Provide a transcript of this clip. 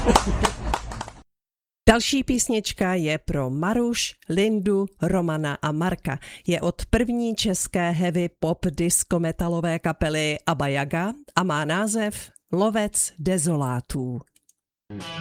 Další písnička je pro Maruš, Lindu, Romana a Marka. Je od první české heavy pop disco metalové kapely Abba Yaga a má název Lovec dezolátů.